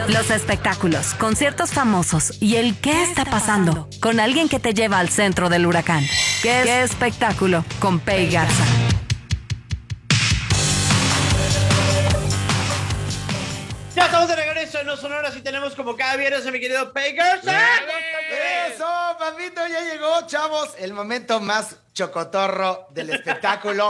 Los espectáculos, conciertos famosos y el qué está pasando con alguien que te lleva al centro del huracán. ¿Qué espectáculo? Con Pei Garza. Ya estamos de regreso en Los Sonoras y tenemos como cada viernes a mi querido Pei Garza. ¡Eso, papito! Ya llegó, chavos. El momento más chocotorro del espectáculo.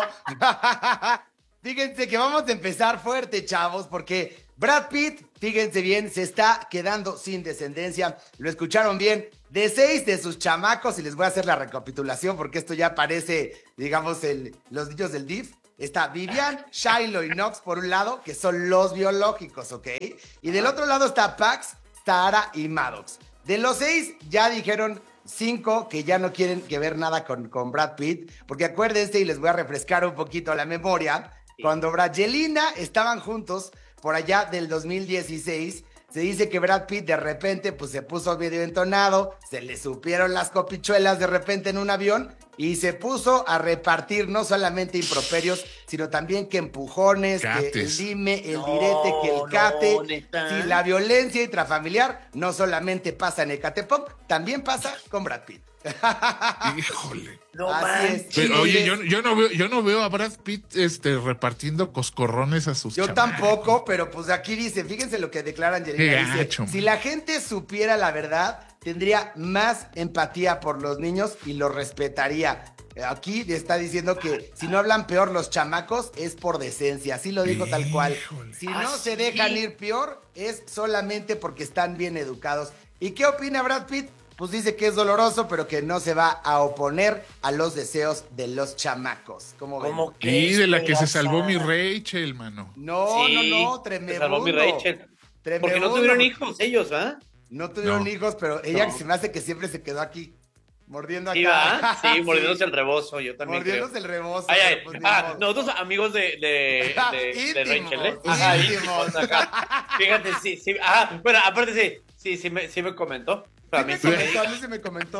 Fíjense que vamos a empezar fuerte, chavos, porque Brad Pitt, fíjense bien, se está quedando sin descendencia. Lo escucharon bien. De 6 de sus chamacos, y les voy a hacer la recapitulación porque esto ya parece, digamos, los niños del DIF. Está Vivian, Shiloh y Knox por un lado, que son los biológicos, ¿ok? Y del otro lado está Pax, Tara y Maddox. De los 6 ya dijeron 5 que ya no quieren que ver nada con Brad Pitt, porque acuérdense, y les voy a refrescar un poquito la memoria, cuando Brangelina estaban juntos por allá del 2016, se dice que Brad Pitt de repente pues se puso medio entonado, se le supieron las copichuelas de repente en un avión y se puso a repartir no solamente improperios, sino también que empujones, Cates. que el dime, el direte, que el cate. neta. Sí, la violencia intrafamiliar no solamente pasa en Ecatepec, también pasa con Brad Pitt. Híjole. No Así manches. es. Pero, oye, yo no veo a Brad Pitt repartiendo coscorrones a sus Yo chamacos. tampoco, pero pues aquí dice, fíjense lo que declara Angelina. Qué Dice, gacho, si man. la gente supiera la verdad, tendría más empatía por los niños y los respetaría. Aquí está diciendo que si no hablan peor los chamacos es por decencia. Así lo dijo tal cual. Híjole. Si no se ¿sí? dejan ir peor es solamente porque están bien educados. ¿Y qué opina Brad Pitt? Pues dice que es doloroso, pero que no se va a oponer a los deseos de los chamacos. ¿Cómo ven? ¿Cómo Y crees, de la que se Garza? salvó mi Rachel, mano. No, Sí, no, se tremendo. salvó mi Rachel. Porque no tuvieron hijos ellos, ¿ah? No tuvieron No. hijos, pero ella No. se me hace que siempre se quedó aquí, mordiendo acá. Sí, ¿va? Sí, mordiéndose el rebozo, yo también Mordiéndose creo. el rebozo. Ay, pero ay. pues ni modo. Nosotros amigos de Íntimos, Rachel, ¿eh? Ajá, íntimos. íntimos, ajá. Fíjate, sí. Ajá, bueno, aparte sí me comentó. Sí A mí me sí me comentó, a dijo. mí se me comentó.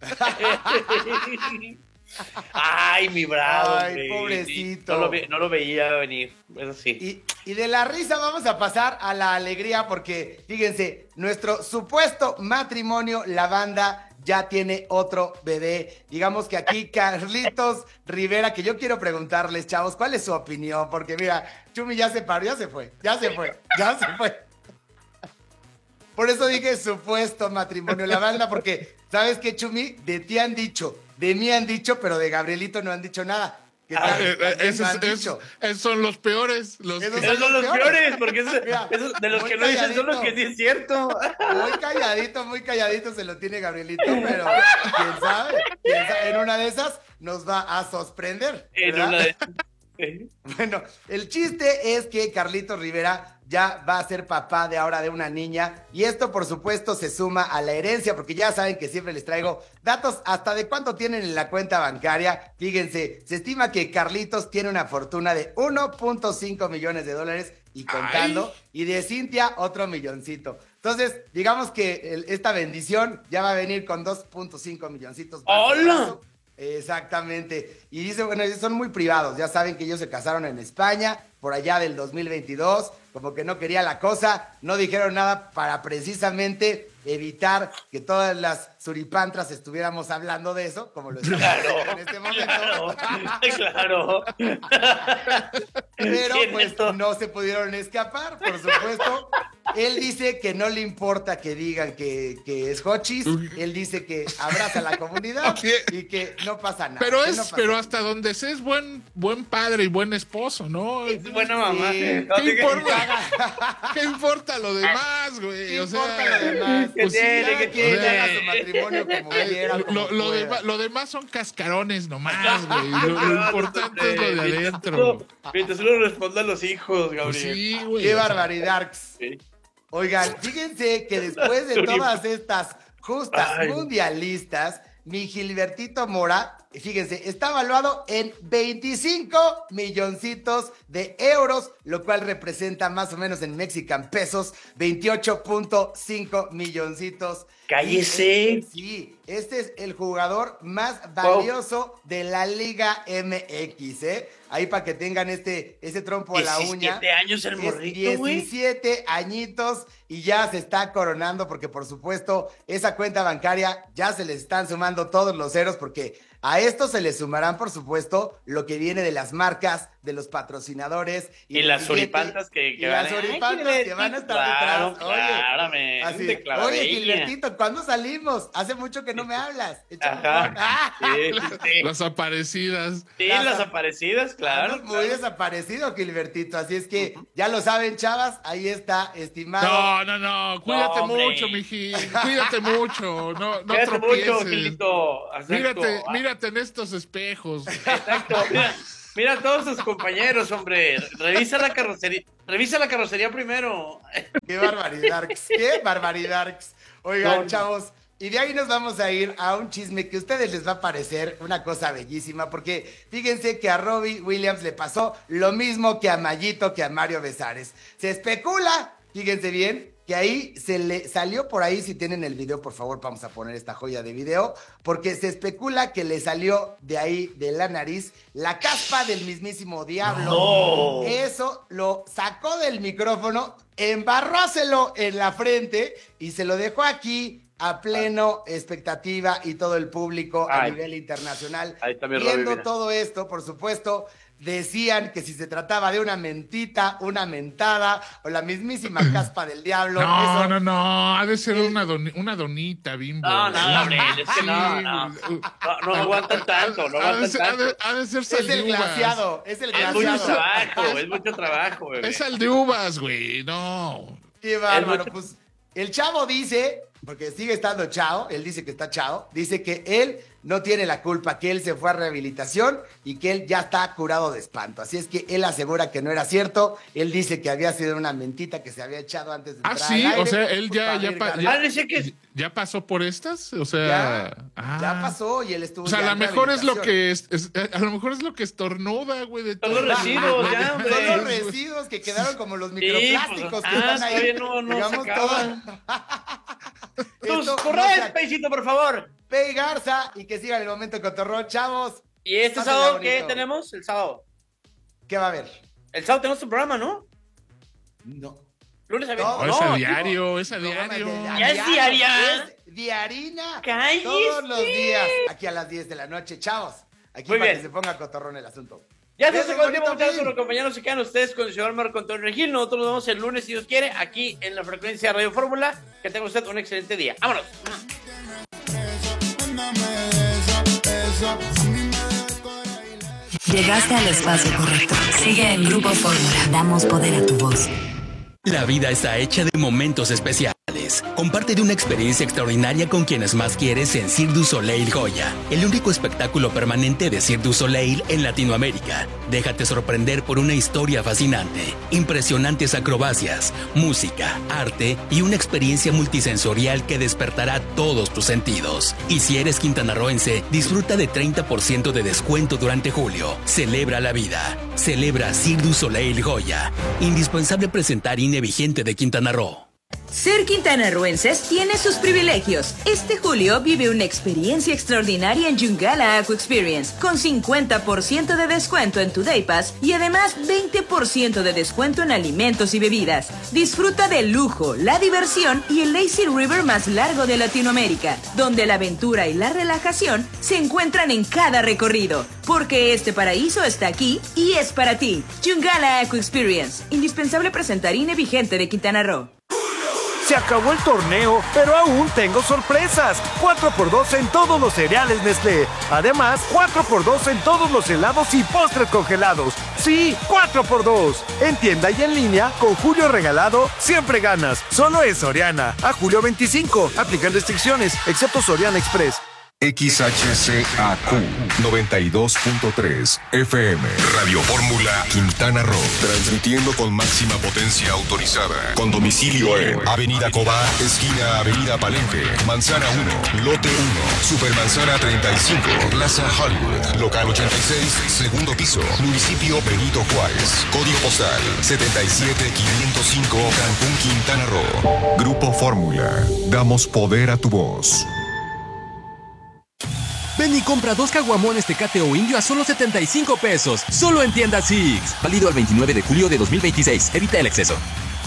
Ay, mi bravo. Ay, hombre. pobrecito. No lo veía venir, eso sí. Y de la risa vamos a pasar a la alegría porque, fíjense, nuestro supuesto matrimonio, la banda, ya tiene otro bebé. Digamos que aquí Carlitos Rivera, que yo quiero preguntarles, chavos, ¿cuál es su opinión? Porque mira, Chumi ya se paró, ya se fue. Por eso dije supuesto matrimonio, la banda, porque, ¿sabes qué, Chumi? De ti han dicho, de mí han dicho, pero de Gabrielito no han dicho nada. ¿Qué tal? También no han dicho. Esos son los peores. Esos Esos son los peores, porque Mira, esos de los muy que no dicen son los calladito. que sí es cierto. Muy calladito se lo tiene Gabrielito, pero quién sabe, en una de esas nos va a sorprender. En ¿verdad? una de... Bueno, el chiste es que Carlitos Rivera ya va a ser papá de ahora de una niña y esto por supuesto se suma a la herencia porque ya saben que siempre les traigo datos hasta de cuánto tienen en la cuenta bancaria. Fíjense, se estima que Carlitos tiene una fortuna de 1.5 millones de dólares y contando y de Cintia otro milloncito. Entonces, digamos que esta bendición ya va a venir con 2.5 milloncitos. bajo el ¡Hola! brazo. Exactamente. Y dice, bueno, ellos son muy privados. Ya saben que ellos se casaron en España por allá del 2022. Como que no quería la cosa. No dijeron nada para precisamente evitar que todas las suripantras estuviéramos hablando de eso, como lo estamos haciendo en este momento. Claro. Pero Sí, pues esto. no se pudieron escapar, por supuesto. Él dice que no le importa que digan que es Hochis. Él dice que abraza a la comunidad y que no pasa nada. Pero que no pasa pero nada. hasta donde sé es buen padre y buen esposo, ¿no? Es buena mamá. Sí. No, ¿Qué sí que- importa? ¿Qué importa lo demás, güey? ¿Qué O sea, importa lo demás? ¿Qué pues sí, tiene? Cada ¿Qué quien tiene? haga su matrimonio como quiera, como pueda. lo demás son cascarones nomás, güey. Lo importante es lo de adentro. Mientras uno responda a los hijos, Pues Gabriel. sí, güey. ¡Qué o sea, barbaridad! Sí. Oigan, fíjense que después de todas estas justas Ay. mundialistas, mi Gilbertito Mora fíjense, está valuado en 25 milloncitos de euros, lo cual representa más o menos en Mexican pesos 28.5 milloncitos. ¡Cállese! Sí, este es el jugador más valioso de la Liga MX, ¿eh? Ahí para que tengan ese trompo a la uña. 17 años el morrito, güey. 17 añitos y ya se está coronando porque, por supuesto, esa cuenta bancaria ya se les están sumando todos los ceros porque a esto se le sumarán, por supuesto, lo que viene de las marcas, de los patrocinadores. Y las oripantas que van, las oripantas que van a estar detrás. Claramente. Oye, Gilbertito, ¿cuándo salimos? Hace mucho que no me hablas. Ajá. Sí. Las aparecidas. Sí, las aparecidas, claro. Muy desaparecido, Gilbertito. Así es que ya lo saben, chavas. Ahí está, estimado. No. Cuídate mucho, mijín. Cuídate mucho. No Cuídate tropieces. mucho, Gilito. Mírate en estos espejos. Exacto. Mira a todos tus compañeros, hombre. Revisa la carrocería primero. Qué barbaridad. Oigan, chavos. Y de ahí nos vamos a ir a un chisme que a ustedes les va a parecer una cosa bellísima, porque fíjense que a Robbie Williams le pasó lo mismo que a Mayito, que a Mario Besares. Se especula, fíjense bien, que ahí se le salió por ahí, si tienen el video, por favor, vamos a poner esta joya de video, porque se especula que le salió de ahí, de la nariz, la caspa del mismísimo diablo. No. Eso lo sacó del micrófono, embarróselo en la frente y se lo dejó aquí a pleno expectativa y todo el público a nivel internacional. Ahí está mi viendo Robbie, todo esto, por supuesto, decían que si se trataba de una mentita, una mentada o la mismísima caspa del diablo. No, ha de ser una donita, Bimbo. No, es que no aguantan tanto, Ha de ser sal Es de el uvas. glaseado, es el glaseado. Es mucho trabajo, bebé. Es sal de uvas, güey, no. Qué bárbaro, pues el chavo dice, porque sigue estando chao, él dice que está chao, dice que él no tiene la culpa, que él se fue a rehabilitación y que él ya está curado de espanto. Así es que él asegura que no era cierto, él dice que había sido una mentita que se había echado antes de entrar sí, al aire, o sea, él dice que ya pasó por estas, o sea, ya pasó y él estuvo. O sea, ya a lo mejor es lo que a lo mejor es lo que estornuda, güey, de todos los residuos, ya, hombre. Son los residuos que quedaron como los microplásticos que están ahí. No digamos se acaban. Tus Esto correos, Peicito, por favor. Pei Garza y que sigan el momento cotorrón, chavos. ¿Y este Pásenla sábado bonito. qué tenemos? El sábado. ¿Qué va a haber? El sábado tenemos tu programa, ¿no? No. Lunes a No, viernes. es a diario, es a diario. ¿Ya es diaria? Es diarina. ¡Cállese! Todos los días, aquí a las 10 de la noche, chavos. Aquí Muy para bien. que se ponga cotorrón el asunto. Ya se Cuídense, acabó el tiempo, bonito muchachos, fin. los compañeros se quedan ustedes con el señor Marco Antonio Regil. Nosotros nos vemos el lunes, si Dios quiere, aquí en la frecuencia de Radio Fórmula. Que tenga usted un excelente día. ¡Vámonos! Llegaste al espacio correcto. Sigue en Grupo Fórmula. Damos poder a tu voz. La vida está hecha de momentos especiales. Comparte de una experiencia extraordinaria con quienes más quieres en Cirque du Soleil Goya, el único espectáculo permanente de Cirque du Soleil en Latinoamérica. Déjate sorprender por una historia fascinante, impresionantes acrobacias, música, arte y una experiencia multisensorial que despertará todos tus sentidos. Y si eres quintanarroense, disfruta de 30% de descuento durante julio. Celebra la vida. Celebra Cirque du Soleil Goya. Indispensable presentar INE vigente de Quintana Roo. Ser quintanarroenses tiene sus privilegios. Este julio vive una experiencia extraordinaria en Yungala Aqua Experience, con 50% de descuento en tu Day Pass y además 20% de descuento en alimentos y bebidas. Disfruta del lujo, la diversión y el lazy river más largo de Latinoamérica, donde la aventura y la relajación se encuentran en cada recorrido. Porque este paraíso está aquí y es para ti. Yungala Aqua Experience. Indispensable presentar INE vigente de Quintana Roo. Se acabó el torneo, pero aún tengo sorpresas. 4x2 en todos los cereales Nestlé. Además, 4x2 en todos los helados y postres congelados. Sí, 4x2. En tienda y en línea, con Julio Regalado, siempre ganas. Solo es Soriana. A julio 25. Aplican restricciones, excepto Soriana Express. XHCAQ 92.3 FM. Radio Fórmula Quintana Roo. Transmitiendo con máxima potencia autorizada. Con domicilio en Avenida Cobá, esquina Avenida Palenque, Manzana 1, Lote 1, Supermanzana 35, Plaza Hollywood, Local 86, segundo piso, Municipio Benito Juárez. Código postal 77505, Cancún, Quintana Roo. Grupo Fórmula. Damos poder a tu voz. Ven y compra 2 caguamones Tecate o Indio a solo 75 pesos. Solo en tiendas Six. Válido al 29 de julio de 2026. Evita el exceso.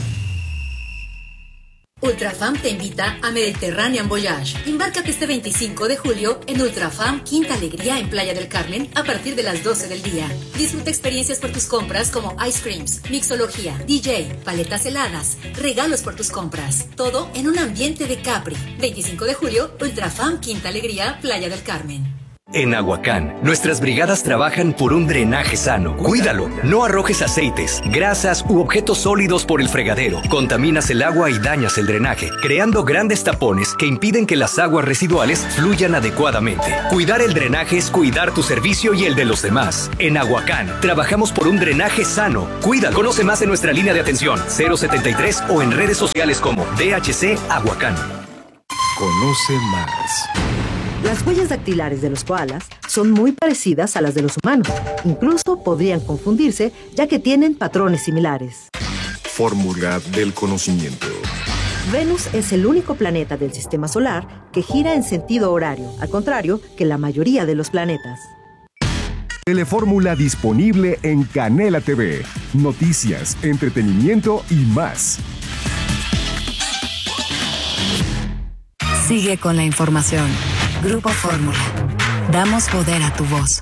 Ultrafam te invita a Mediterranean Voyage. Embárcate este 25 de julio en Ultrafam Quinta Alegría en Playa del Carmen a partir de las 12 del día. Disfruta experiencias por tus compras como ice creams, mixología, DJ, paletas heladas, regalos por tus compras. Todo en un ambiente de Capri. 25 de julio, Ultrafam Quinta Alegría, Playa del Carmen. En Aguacán, nuestras brigadas trabajan por un drenaje sano. Cuídalo, no arrojes aceites, grasas u objetos sólidos por el fregadero. Contaminas el agua y dañas el drenaje, creando grandes tapones que impiden que las aguas residuales fluyan adecuadamente. Cuidar el drenaje es cuidar tu servicio y el de los demás. En Aguacán, trabajamos por un drenaje sano. Cuídalo. Conoce más en nuestra línea de atención 073 o en redes sociales como DHC Aguacán. Conoce más. Las huellas dactilares de los koalas son muy parecidas a las de los humanos. Incluso podrían confundirse, ya que tienen patrones similares. Fórmula del conocimiento. Venus es el único planeta del sistema solar que gira en sentido horario, al contrario que la mayoría de los planetas. Telefórmula disponible en Canela TV. Noticias, entretenimiento y más. Sigue con la información. Grupo Fórmula. Damos poder a tu voz.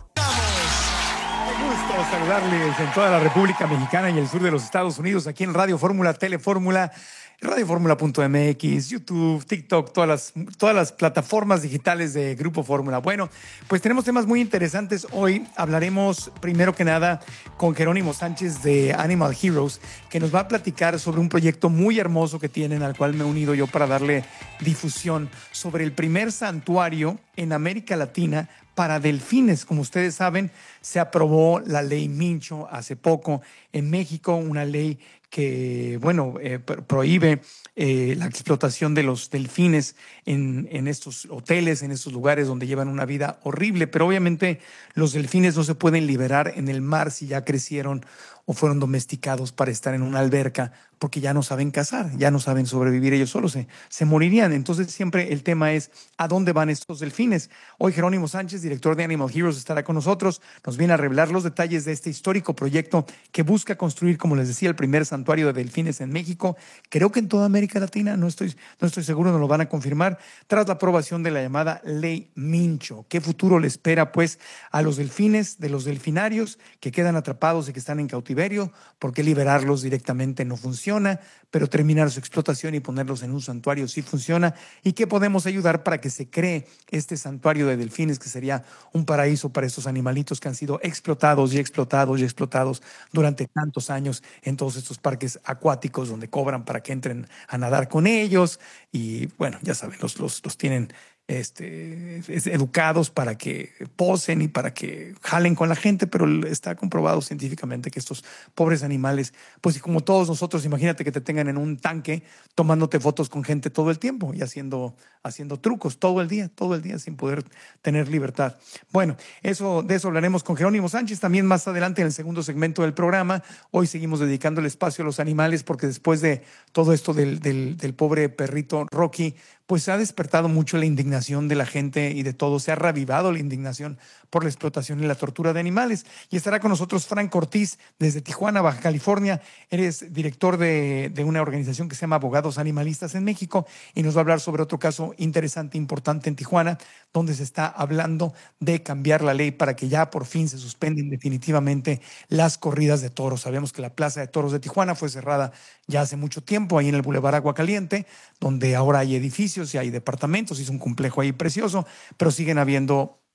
Un gusto saludarles en toda la República Mexicana y el sur de los Estados Unidos, aquí en Radio Fórmula, Telefórmula, radiofórmula.mx, YouTube, TikTok, todas las plataformas digitales de Grupo Fórmula. Bueno, pues tenemos temas muy interesantes. Hoy hablaremos primero que nada con Jerónimo Sánchez de Animal Heroes, que nos va a platicar sobre un proyecto muy hermoso que tienen, al cual me he unido yo para darle difusión, sobre el primer santuario en América Latina para delfines. Como ustedes saben, se aprobó la ley Mincho hace poco en México, una ley que, prohíbe la explotación de los delfines en estos hoteles, en estos lugares donde llevan una vida horrible. Pero obviamente los delfines no se pueden liberar en el mar si ya crecieron o fueron domesticados para estar en una alberca, porque ya no saben cazar, ya no saben sobrevivir ellos solos, se morirían. Entonces siempre el tema es ¿a dónde van estos delfines? Hoy Jerónimo Sánchez, director de Animal Heroes, estará con nosotros, nos viene a revelar los detalles de este histórico proyecto que busca construir, como les decía, el primer santuario de delfines en México, creo que en toda América Latina, no estoy seguro, nos lo van a confirmar, tras la aprobación de la llamada Ley Mincho. ¿Qué futuro le espera pues a los delfines, de los delfinarios que quedan atrapados y que están en cautiverio? ¿Por qué liberarlos directamente no funciona, pero terminar su explotación y ponerlos en un santuario sí funciona? ¿Y qué podemos ayudar para que se cree este santuario de delfines, que sería un paraíso para estos animalitos que han sido explotados y explotados y explotados durante tantos años en todos estos parques acuáticos donde cobran para que entren a nadar con ellos? Y bueno, ya saben, los tienen educados para que posen y para que jalen con la gente, pero está comprobado científicamente que estos pobres animales, pues, y como todos nosotros, imagínate que te tengan en un tanque tomándote fotos con gente todo el tiempo y haciendo trucos todo el día sin poder tener libertad. Bueno, de eso hablaremos con Jerónimo Sánchez también más adelante en el segundo segmento del programa. Hoy seguimos dedicando el espacio a los animales, porque después de todo esto del pobre perrito Rocky, pues se ha despertado mucho la indignación de la gente y de todos. Se ha ravivado la indignación por la explotación y la tortura de animales. Y estará con nosotros Frank Ortiz desde Tijuana, Baja California. Eres director de una organización que se llama Abogados Animalistas en México, y nos va a hablar sobre otro caso interesante, importante en Tijuana, donde se está hablando de cambiar la ley para que ya por fin se suspenden definitivamente las corridas de toros. Sabemos que la Plaza de Toros de Tijuana fue cerrada ya hace mucho tiempo, ahí en el Boulevard Agua Caliente, donde ahora hay edificios y hay departamentos, y es un complejo ahí precioso, pero siguen habiendo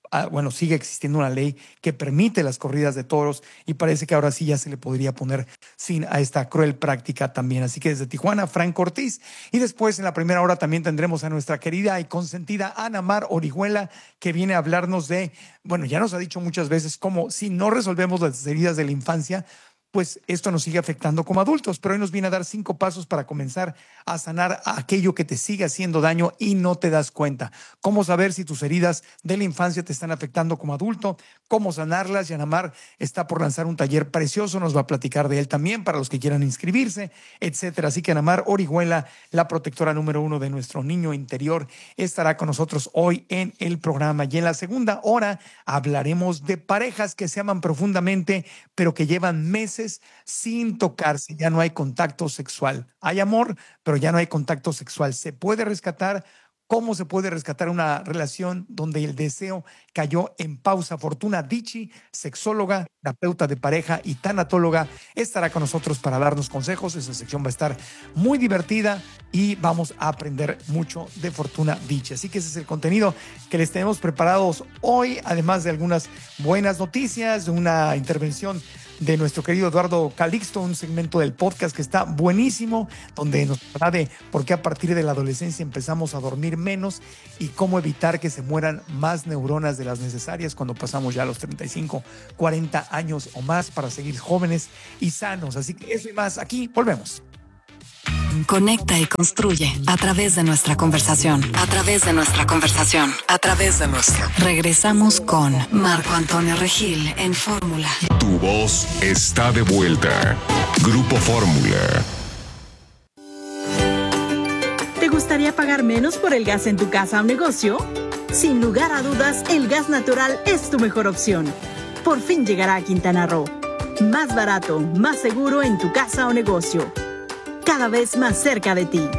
sigue existiendo una ley que permite las corridas de toros y parece que ahora sí ya se le podría poner fin a esta cruel práctica también. Así que desde Tijuana, Franco Ortiz. Y después en la primera hora también tendremos a nuestra querida y consentida Ana Mar Orihuela, que viene a hablarnos de, ya nos ha dicho muchas veces cómo si no resolvemos las heridas de la infancia, pues esto nos sigue afectando como adultos, pero hoy nos viene a dar 5 pasos para comenzar a sanar aquello que te sigue haciendo daño y no te das cuenta. Cómo saber si tus heridas de la infancia te están afectando como adulto, cómo sanarlas. Y Ana Mar está por lanzar un taller precioso, nos va a platicar de él también para los que quieran inscribirse, etcétera. Así que Ana Mar Orihuela, la protectora número 1 de nuestro niño interior, estará con nosotros hoy en el programa. Y en la segunda hora hablaremos de parejas que se aman profundamente, pero que llevan meses sin tocarse. Ya no hay contacto sexual. Hay amor, pero ya no hay contacto sexual. ¿Se puede rescatar? ¿Cómo se puede rescatar una relación donde el deseo cayó en pausa? Fortuna Dicci, sexóloga, terapeuta de pareja y tanatóloga, estará con nosotros para darnos consejos. Esa sección va a estar muy divertida y vamos a aprender mucho de Fortuna Dicci. Así que ese es el contenido que les tenemos preparados hoy, además de algunas buenas noticias, de una intervención de nuestro querido Eduardo Calixto, un segmento del podcast que está buenísimo, donde nos habla de por qué a partir de la adolescencia empezamos a dormir menos y cómo evitar que se mueran más neuronas de las necesarias cuando pasamos ya los 35, 40 años o más para seguir jóvenes y sanos. Así que eso y más, aquí volvemos. Conecta y construye a través de nuestra conversación. A través de nuestra conversación. A través de nuestra. Regresamos con Marco Antonio Regil en Fórmula. Tu voz está de vuelta. Grupo Fórmula. ¿Te gustaría pagar menos por el gas en tu casa o negocio? Sin lugar a dudas, el gas natural es tu mejor opción. Por fin llegará a Quintana Roo. Más barato, más seguro en tu casa o negocio. Cada vez más cerca de ti.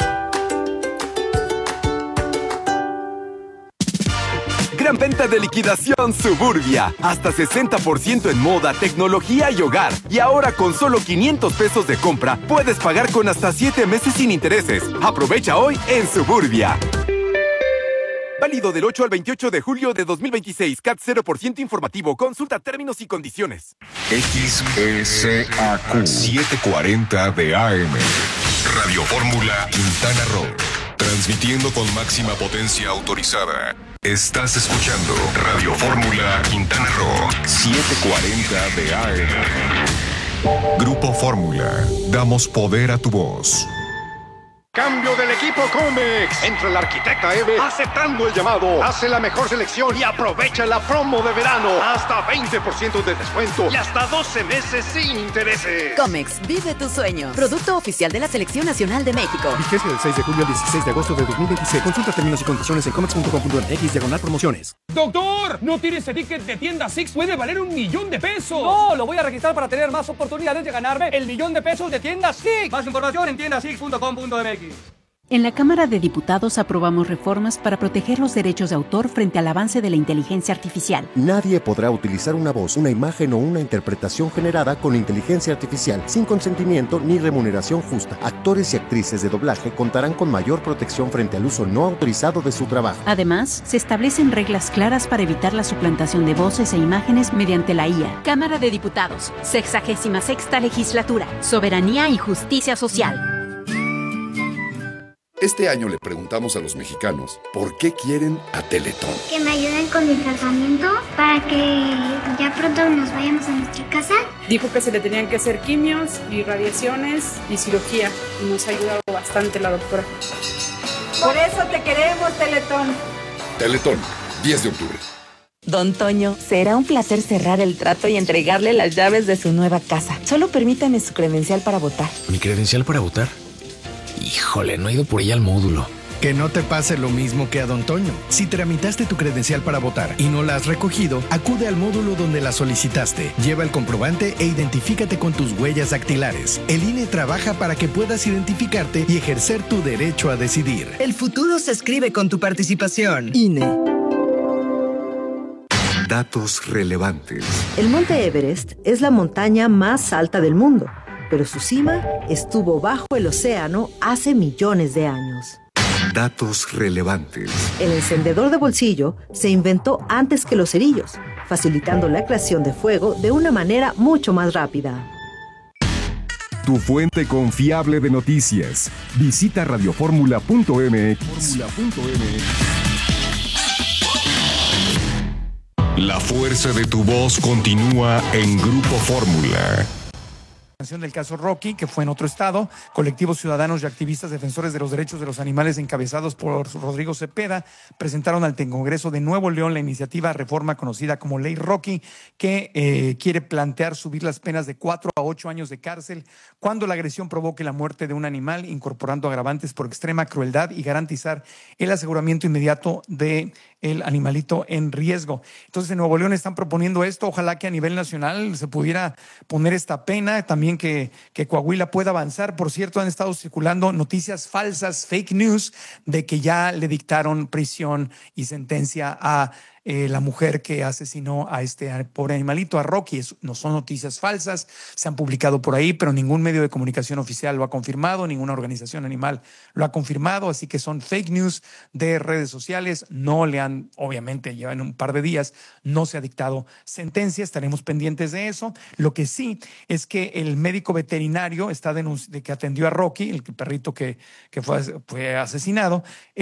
Gran venta de liquidación Suburbia. Hasta 60% en moda, tecnología y hogar. Y ahora con solo 500 pesos de compra, puedes pagar con hasta 7 meses sin intereses. Aprovecha hoy en Suburbia. Válido del 8 al 28 de julio de 2026. CAT 0% informativo. Consulta términos y condiciones. XESAQ 740 de AM. Radio Fórmula Quintana Roo. Transmitiendo con máxima potencia autorizada. Estás escuchando Radio Fórmula Quintana Roo 740 de AM. Grupo Fórmula. Damos poder a tu voz. Cambio del equipo Comex. Entra el arquitecta Eve aceptando el llamado. Hace la mejor selección y aprovecha la promo de verano. Hasta 20% de descuento y hasta 12 meses sin intereses. Comex, vive tu sueño. Producto oficial de la Selección Nacional de México. Vigencia del 6 de julio al 16 de agosto de 2026. Consulta términos y condiciones en comex.com.mx/promociones. ¡Doctor! ¿No tiene ese ticket de tienda Six? ¡Puede valer $1,000,000! No, lo voy a registrar para tener más oportunidades de ganarme el $1,000,000 de tienda Six. Más información en tiendasix.com.mx. En la Cámara de Diputados aprobamos reformas para proteger los derechos de autor frente al avance de la inteligencia artificial. Nadie podrá utilizar una voz, una imagen o una interpretación generada con inteligencia artificial sin consentimiento ni remuneración justa. Actores y actrices de doblaje contarán con mayor protección frente al uso no autorizado de su trabajo. Además, se establecen reglas claras para evitar la suplantación de voces e imágenes mediante la IA. Cámara de Diputados, 66ª Legislatura, Soberanía y Justicia Social. Este año le preguntamos a los mexicanos por qué quieren a Teletón. Que me ayuden con mi tratamiento para que ya pronto nos vayamos a nuestra casa. Dijo que se le tenían que hacer quimios y radiaciones y cirugía. Y nos ha ayudado bastante la doctora. Por eso te queremos, Teletón. Teletón, 10 de octubre. Don Toño, será un placer cerrar el trato y entregarle las llaves de su nueva casa. Solo permítame su credencial para votar. ¿Mi credencial para votar? Híjole, no he ido por ella al módulo. Que no te pase lo mismo que a Don Toño. Si tramitaste tu credencial para votar y no la has recogido, acude al módulo donde la solicitaste. Lleva el comprobante e identifícate con tus huellas dactilares. El INE trabaja para que puedas identificarte y ejercer tu derecho a decidir. El futuro se escribe con tu participación. INE. Datos relevantes. El Monte Everest es la montaña más alta del mundo, pero su cima estuvo bajo el océano hace millones de años. Datos relevantes. El encendedor de bolsillo se inventó antes que los cerillos, facilitando la creación de fuego de una manera mucho más rápida. Tu fuente confiable de noticias. Visita radioformula.mx. La fuerza de tu voz continúa en Grupo Fórmula. Del caso Rocky, que fue en otro estado, colectivos ciudadanos y activistas defensores de los derechos de los animales encabezados por Rodrigo Cepeda presentaron ante el Congreso de Nuevo León la iniciativa reforma conocida como Ley Rocky, que quiere plantear subir las penas de 4 a 8 años de cárcel cuando la agresión provoque la muerte de un animal, incorporando agravantes por extrema crueldad y garantizar el aseguramiento inmediato de el animalito en riesgo. Entonces en Nuevo León están proponiendo esto, ojalá que a nivel nacional se pudiera poner esta pena, también que Coahuila pueda avanzar. Por cierto, han estado circulando noticias falsas, fake news, de que ya le dictaron prisión y sentencia a la mujer que asesinó a este pobre animalito, a Rocky. No son noticias falsas, se han publicado por ahí, pero ningún medio de comunicación oficial lo ha confirmado, ninguna organización animal lo ha confirmado, así que son fake news de redes sociales. No le han, obviamente, llevan un par de días, no se ha dictado sentencia, estaremos pendientes de eso. Lo que sí es que el médico veterinario está de que atendió a Rocky, el perrito que fue asesinado,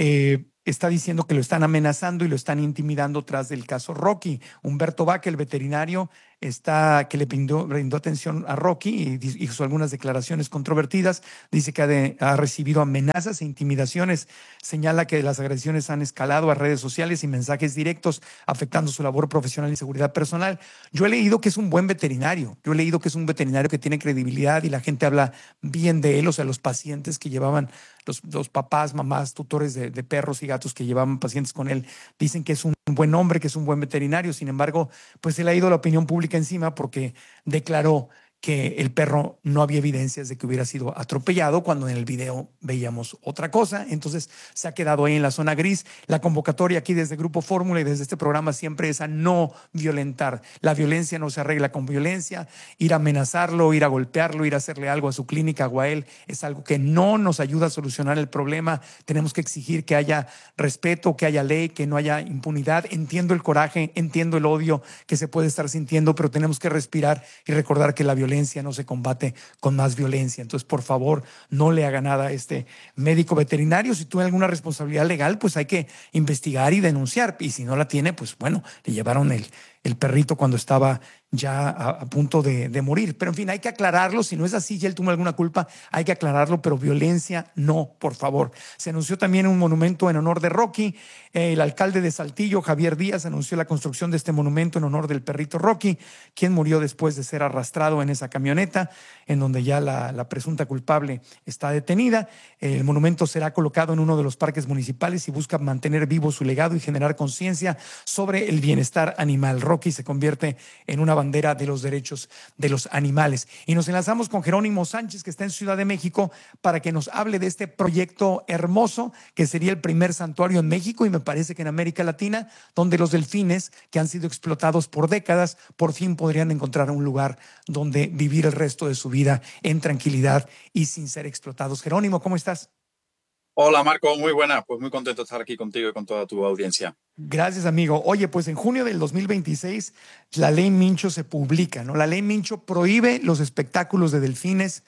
está diciendo que lo están amenazando y lo están intimidando tras del caso Rocky. Humberto Vaca, el veterinario, que le brindó atención a Rocky y hizo algunas declaraciones controvertidas. Dice que ha recibido amenazas e intimidaciones. Señala que las agresiones han escalado a redes sociales y mensajes directos afectando su labor profesional y seguridad personal. Yo he leído que es un buen veterinario. Yo he leído que es un veterinario que tiene credibilidad y la gente habla bien de él. O sea, los pacientes que llevaban, los papás, mamás, tutores de perros y gatos que llevaban pacientes con él, dicen que es un buen hombre, que es un buen veterinario. Sin embargo, pues se le ha ido la opinión pública encima porque declaró que el perro no había evidencias de que hubiera sido atropellado, cuando en el video veíamos otra cosa. Entonces se ha quedado ahí en la zona gris. La convocatoria aquí desde Grupo Fórmula y desde este programa siempre es a no violentar. La violencia no se arregla con violencia. Ir a amenazarlo, ir a golpearlo, ir a hacerle algo a su clínica o a él es algo que no nos ayuda a solucionar el problema. Tenemos que exigir que haya respeto, que haya ley, que no haya impunidad. Entiendo el coraje, entiendo el odio que se puede estar sintiendo, pero tenemos que respirar y recordar que la violencia no se combate con más violencia. Entonces, por favor, no le haga nada a este médico veterinario. Si tuvo alguna responsabilidad legal, pues hay que investigar y denunciar. Y si no la tiene, pues bueno, le llevaron el perrito cuando estaba ya a punto de morir. Pero en fin, hay que aclararlo. Si no es así, ya él tuvo alguna culpa, hay que aclararlo, pero violencia no, por favor. Se anunció también un monumento en honor de Rocky. El alcalde de Saltillo, Javier Díaz, anunció la construcción de este monumento en honor del perrito Rocky, quien murió después de ser arrastrado en esa camioneta, en donde ya la presunta culpable está detenida. El monumento será colocado en uno de los parques municipales y busca mantener vivo su legado y generar conciencia sobre el bienestar animal. Rocky se convierte en una bandera de los derechos de los animales. Y nos enlazamos con Jerónimo Sánchez, que está en Ciudad de México, para que nos hable de este proyecto hermoso, que sería el primer santuario en México y me parece que en América Latina, donde los delfines, que han sido explotados por décadas, por fin podrían encontrar un lugar donde vivir el resto de su vida en tranquilidad y sin ser explotados. Jerónimo, ¿cómo estás? Hola Marco, muy buena, pues muy contento de estar aquí contigo y con toda tu audiencia. Gracias, amigo. Oye, pues en junio del 2026 la ley Mincho se publica, ¿no? La ley Mincho prohíbe los espectáculos de delfines,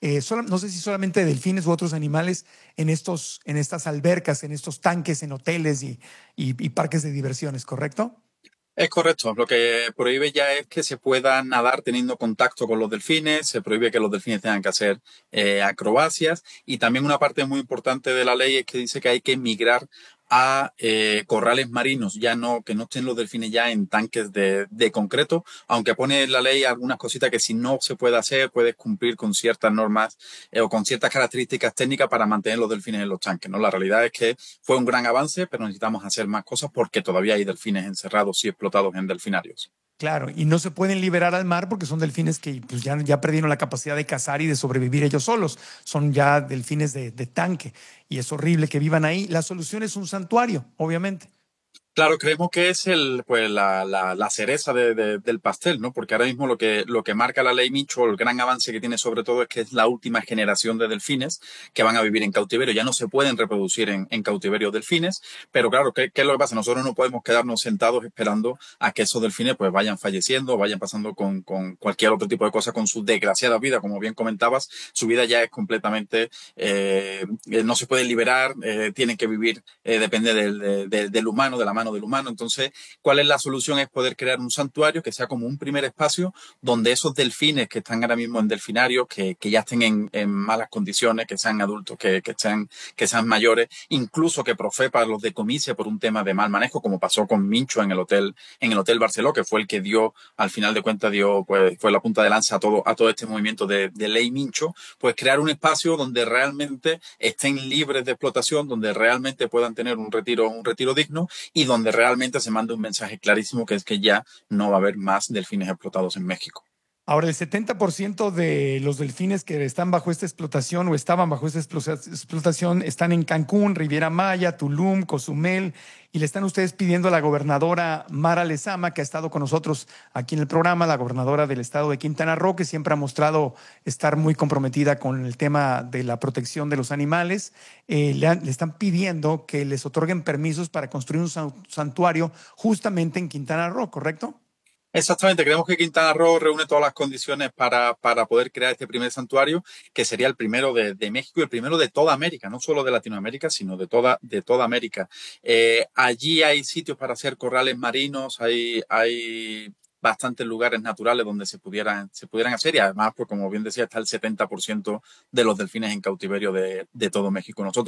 no sé si solamente de delfines u otros animales en estas albercas, en estos tanques, en hoteles y parques de diversiones, ¿correcto? Es correcto. Lo que prohíbe ya es que se pueda nadar teniendo contacto con los delfines, se prohíbe que los delfines tengan que hacer acrobacias, y también una parte muy importante de la ley es que dice que hay que migrar a corrales marinos, que no estén los delfines ya en tanques de concreto, aunque pone en la ley algunas cositas que si no se puede hacer, puedes cumplir con ciertas normas o con ciertas características técnicas para mantener los delfines en los tanques, ¿no? La realidad es que fue un gran avance, pero necesitamos hacer más cosas porque todavía hay delfines encerrados y explotados en delfinarios. Claro, y no se pueden liberar al mar porque son delfines que pues, ya perdieron la capacidad de cazar y de sobrevivir ellos solos. Son ya delfines de tanque y es horrible que vivan ahí. La solución es un santuario, obviamente. Claro, creemos que es la cereza del pastel, ¿no? Porque ahora mismo lo que marca la ley Mincho, el gran avance que tiene sobre todo es que es la última generación de delfines que van a vivir en cautiverio. Ya no se pueden reproducir en cautiverio delfines, pero claro, ¿qué es lo que pasa? Nosotros no podemos quedarnos sentados esperando a que esos delfines pues vayan falleciendo, vayan pasando con cualquier otro tipo de cosa, con su desgraciada vida, como bien comentabas. Su vida ya es completamente, no se puede liberar, tienen que vivir, depende del humano, de la mano del humano. Entonces, ¿cuál es la solución? Es poder crear un santuario que sea como un primer espacio donde esos delfines que están ahora mismo en delfinarios, que ya estén en malas condiciones, que sean adultos, que sean mayores, incluso que Profepa los decomise por un tema de mal manejo, como pasó con Mincho en el hotel Barceló, que fue el que dio, al final de cuentas, pues fue la punta de lanza a todo este movimiento de ley Mincho, pues crear un espacio donde realmente estén libres de explotación, donde realmente puedan tener un retiro digno y donde realmente se manda un mensaje clarísimo, que es que ya no va a haber más delfines explotados en México. Ahora, el 70% de los delfines que están bajo esta explotación o estaban bajo esta explotación están en Cancún, Riviera Maya, Tulum, Cozumel, y le están ustedes pidiendo a la gobernadora Mara Lezama, que ha estado con nosotros aquí en el programa, la gobernadora del estado de Quintana Roo, que siempre ha mostrado estar muy comprometida con el tema de la protección de los animales, le están pidiendo que les otorguen permisos para construir un santuario justamente en Quintana Roo, ¿correcto? Exactamente, creemos que Quintana Roo reúne todas las condiciones para poder crear este primer santuario, que sería el primero de México y el primero de toda América, no solo de Latinoamérica, sino de toda América. Allí hay sitios para hacer corrales marinos, hay bastantes lugares naturales donde se pudieran hacer, y además, pues como bien decía, está el 70% de los delfines en cautiverio de todo México. Nosotros